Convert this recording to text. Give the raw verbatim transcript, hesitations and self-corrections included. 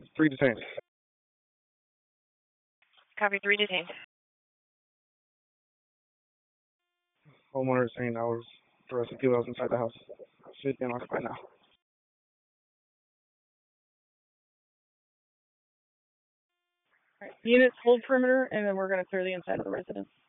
Three detained. Copy, three detained. Homeowner is saying I was the rest of the people else inside the house. Should be unoccupied now. All right. Units hold perimeter, and then we're going to clear the inside of the residence.